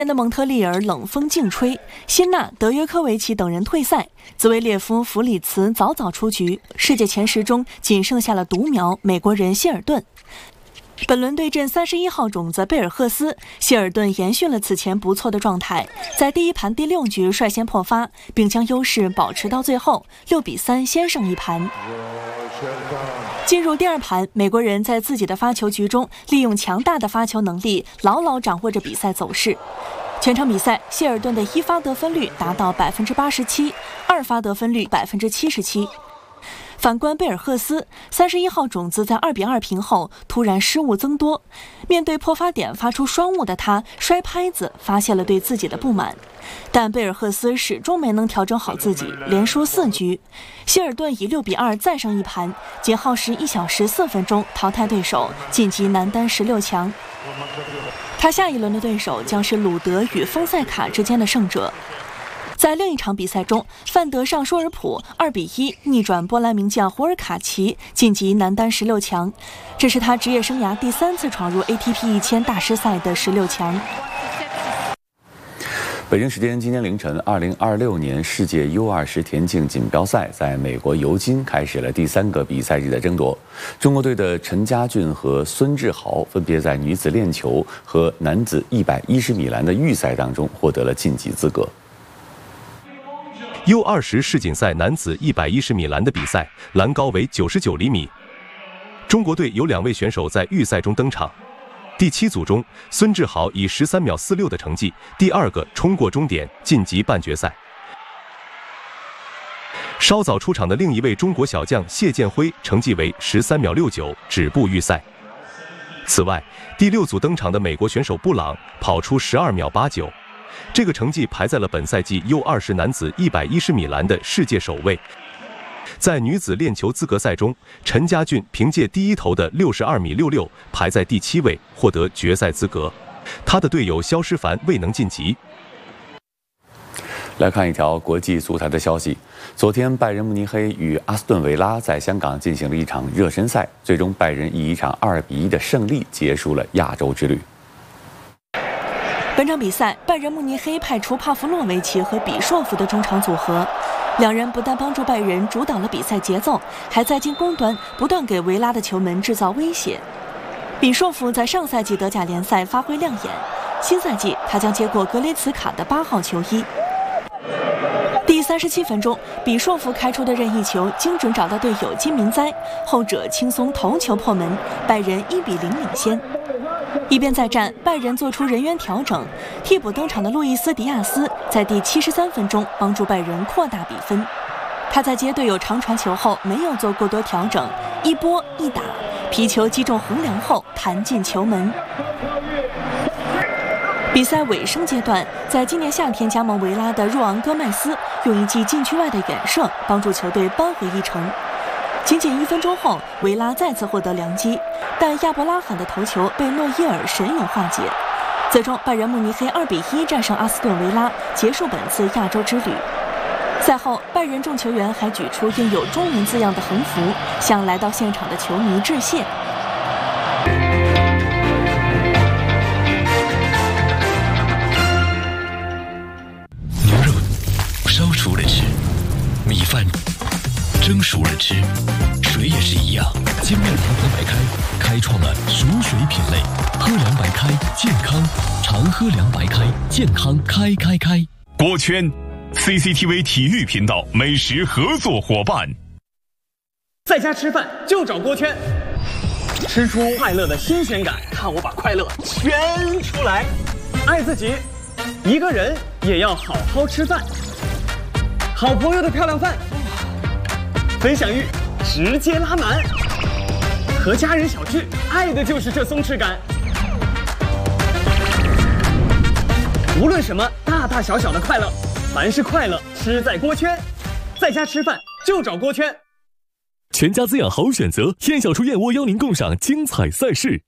的蒙特利尔冷风劲吹，辛纳、德约科维奇等人退赛，兹维列夫、弗里茨早早出局。世界前10中仅剩下了独苗美国人谢尔顿。本轮对阵31号种子贝尔赫斯，谢尔顿延续了此前不错的状态，在第一盘第6局率先破发，并将优势保持到最后，6比3先胜一盘。进入第2盘，美国人在自己的发球局中利用强大的发球能力，牢牢掌握着比赛走势。全场比赛，谢尔顿的1发得分率达到87%，2发得分率77%。反观贝尔赫斯，31号种子在2比2平后，突然失误增多。面对破发点发出双误的他，摔拍子，发泄了对自己的不满。但贝尔赫斯始终没能调整好自己，连输4局。谢尔顿以6比2再胜一盘，仅耗时1小时4分钟淘汰对手，晋级男单16强。他下一轮的对手将是鲁德与丰塞卡之间的胜者。在另一场比赛中，范德尚舒尔普2比1逆转波兰名将胡尔卡奇，晋级男单16强。这是他职业生涯第3次闯入 ATP 1000大师赛的16强。 北京时间今天凌晨，2026年世界 U20田径锦标赛在美国尤金开始了第3个比赛日的争夺。中国队的陈家俊和孙志豪分别在女子链球和男子110米栏的预赛当中获得了晋级资格。 U20世锦赛男子110米栏的比赛，栏高为99厘米。中国队有2位选手在预赛中登场。第7组中，孙志豪以13秒46的成绩，第2个冲过终点，晋级半决赛。稍早出场的另一位中国小将谢建辉，成绩为13秒69，止步预赛。此外，第6组登场的美国选手布朗跑出12秒89。这个成绩排在了本赛季 U20男子110米栏的世界首位。在女子链球资格赛中，陈家俊凭借第一投的62米66排在第7位，获得决赛资格。他的队友肖诗凡未能晋级。 来看一条国际足坛的消息：昨天，拜仁慕尼黑与阿斯顿维拉在香港进行了一场热身赛，最终拜仁以一场2比1的胜利结束了亚洲之旅。 本场比赛，拜仁慕尼黑派出帕夫洛维奇和比硕夫的中场组合，两人不但帮助拜仁主导了比赛节奏，还在进攻端不断给维拉的球门制造威胁。比硕夫在上赛季德甲联赛发挥亮眼，新赛季他将接过格雷茨卡的8号球衣。第37分钟，比硕夫开出的任意球精准找到队友金明哉，后者轻松头球破门，拜仁1比0领先。一边再战，拜仁做出人员调整，替补登场的路易斯·迪亚斯在第73分钟帮助拜仁扩大比分。他在接队友长传球后没有做过多调整，一拨一打，皮球击中横梁后弹进球门。比赛尾声阶段，在今年夏天加盟维拉的若昂·戈麦斯用一记禁区外的远射帮助球队扳回一城。仅1分钟后，维拉再次获得良机，但亚伯拉罕的头球被诺伊尔神勇化解。最终，拜仁慕尼黑2比1战胜阿斯顿维拉，结束本次亚洲之旅。赛后，拜仁众球员还举出印有中文字样的横幅，向来到现场的球迷致谢。 牛肉烧熟了吃，米饭蒸熟了吃，水也是一样。金麦堂喝白开，开创了熟水品类。喝凉白开，健康，常喝凉白开，健康开。 锅圈 ，CCTV 体育频道美食合作伙伴。 在家吃饭就找锅圈，吃出快乐的新鲜感，看我把快乐圈出来。爱自己，一个人也要好好吃饭。好朋友的漂亮饭，分享欲直接拉满。和家人小聚，爱的就是这松弛感。无论什么大大小小的快乐，凡是快乐吃在锅圈。在家吃饭就找锅圈。 全家滋养好选择，燕小厨燕窝邀您共赏精彩赛事。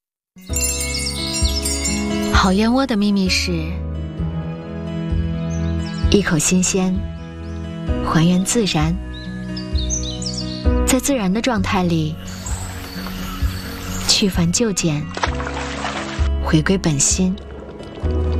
好燕窝的秘密是一口新鲜，还原自然，在自然的状态里去繁就简，回归本心。